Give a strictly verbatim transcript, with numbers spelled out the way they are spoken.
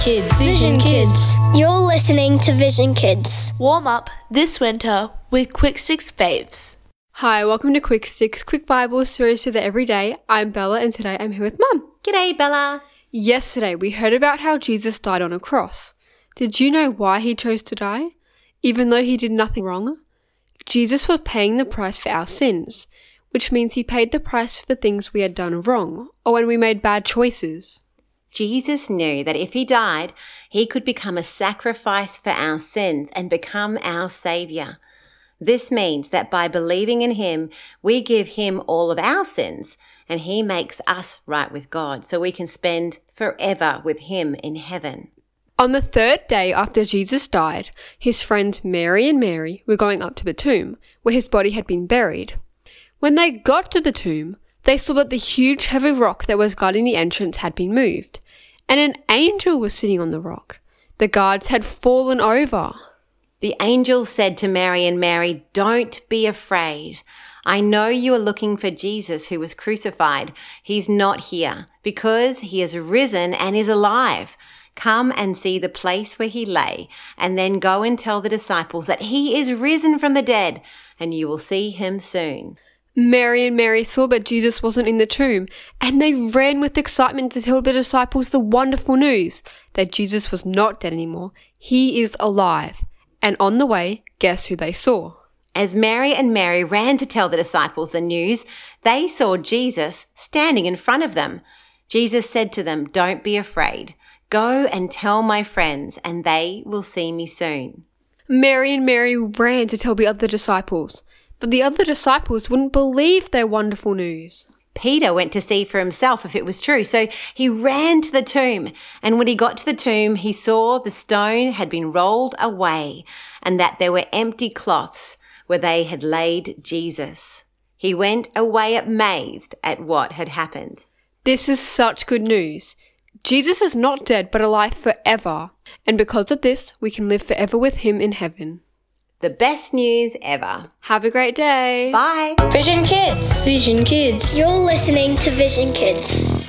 Kids. Vision Kids. You're listening to Vision Kids. Warm up this winter with Quick Sticks Faves. Hi, welcome to Quick Sticks, quick Bible stories for the everyday. I'm Bella and today I'm here with Mum. G'day, Bella. Yesterday we heard about how Jesus died on a cross. Did you know why he chose to die? Even though he did nothing wrong? Jesus was paying the price for our sins, which means he paid the price for the things we had done wrong or when we made bad choices. Jesus knew that if he died, he could become a sacrifice for our sins and become our Saviour. This means that by believing in him, we give him all of our sins and he makes us right with God so we can spend forever with him in heaven. On the third day after Jesus died, his friends Mary and Mary were going up to the tomb where his body had been buried. When they got to the tomb, they saw that the huge heavy rock that was guarding the entrance had been moved, and an angel was sitting on the rock. The guards had fallen over. The angel said to Mary and Mary, "Don't be afraid. I know you are looking for Jesus who was crucified. He's not here because he has risen and is alive. Come and see the place where he lay, and then go and tell the disciples that he is risen from the dead, and you will see him soon." Mary and Mary saw that Jesus wasn't in the tomb, and they ran with excitement to tell the disciples the wonderful news that Jesus was not dead anymore. He is alive. And on the way, guess who they saw? As Mary and Mary ran to tell the disciples the news, they saw Jesus standing in front of them. Jesus said to them, "Don't be afraid. Go and tell my friends, and they will see me soon." Mary and Mary ran to tell the other disciples, but the other disciples wouldn't believe their wonderful news. Peter went to see for himself if it was true, so he ran to the tomb. And when he got to the tomb, he saw the stone had been rolled away and that there were empty cloths where they had laid Jesus. He went away amazed at what had happened. This is such good news. Jesus is not dead but alive forever, and because of this, we can live forever with him in heaven. The best news ever. Have a great day. Bye. Vision Kids. Vision Kids. You're listening to Vision Kids.